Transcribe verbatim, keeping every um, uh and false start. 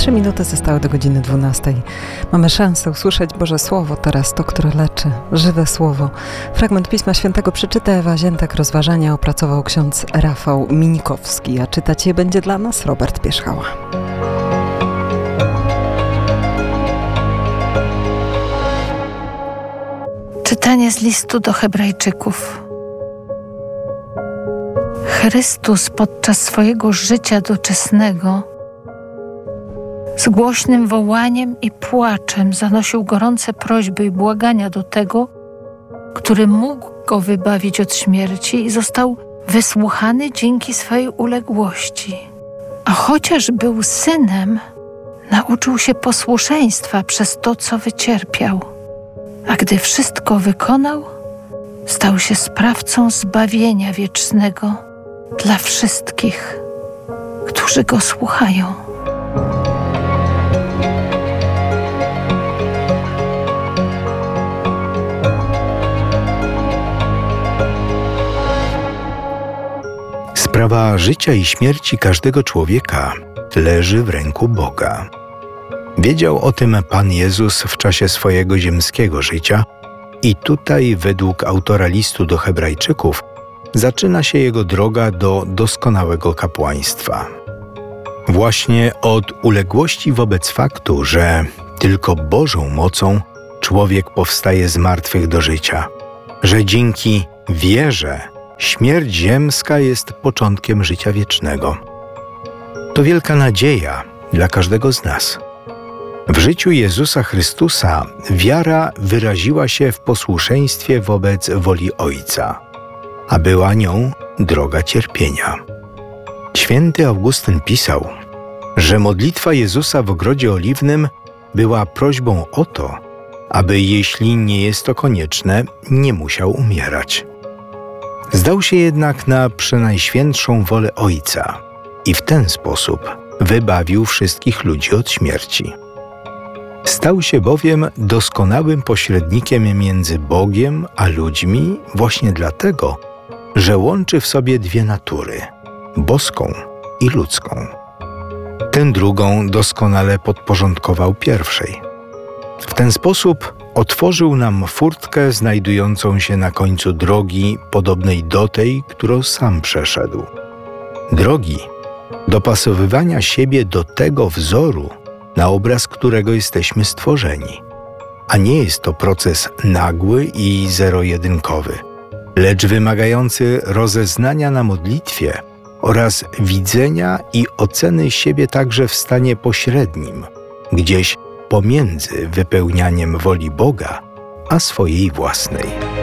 Trzy minuty zostały do godziny dwunastej. Mamy szansę usłyszeć Boże Słowo, teraz to, które leczy, żywe Słowo. Fragment Pisma Świętego przeczyta Ewa Ziętek, rozważania opracował ksiądz Rafał Minikowski, a czytać je będzie dla nas Robert Pierzchała. Czytanie z listu do Hebrajczyków. Chrystus podczas swojego życia doczesnego z głośnym wołaniem i płaczem zanosił gorące prośby i błagania do tego, który mógł go wybawić od śmierci i został wysłuchany dzięki swej uległości. A chociaż był synem, nauczył się posłuszeństwa przez to, co wycierpiał. A gdy wszystko wykonał, stał się sprawcą zbawienia wiecznego dla wszystkich, którzy go słuchają. Sprawa życia i śmierci każdego człowieka leży w ręku Boga. Wiedział o tym Pan Jezus w czasie swojego ziemskiego życia i tutaj, według autora listu do Hebrajczyków, zaczyna się jego droga do doskonałego kapłaństwa. Właśnie od uległości wobec faktu, że tylko Bożą mocą człowiek powstaje z martwych do życia, że dzięki wierze śmierć ziemska jest początkiem życia wiecznego. To wielka nadzieja dla każdego z nas. W życiu Jezusa Chrystusa wiara wyraziła się w posłuszeństwie wobec woli Ojca, a była nią droga cierpienia. Święty Augustyn pisał, że modlitwa Jezusa w Ogrodzie Oliwnym była prośbą o to, aby, jeśli nie jest to konieczne, nie musiał umierać. Zdał się jednak na przenajświętszą wolę Ojca i w ten sposób wybawił wszystkich ludzi od śmierci. Stał się bowiem doskonałym pośrednikiem między Bogiem a ludźmi właśnie dlatego, że łączy w sobie dwie natury – boską i ludzką. Tę drugą doskonale podporządkował pierwszej. W ten sposób otworzył nam furtkę znajdującą się na końcu drogi podobnej do tej, którą sam przeszedł. Drogi dopasowywania siebie do tego wzoru, na obraz którego jesteśmy stworzeni. A nie jest to proces nagły i zero-jedynkowy, lecz wymagający rozeznania na modlitwie oraz widzenia i oceny siebie także w stanie pośrednim, gdzieś pomiędzy wypełnianiem woli Boga a swojej własnej.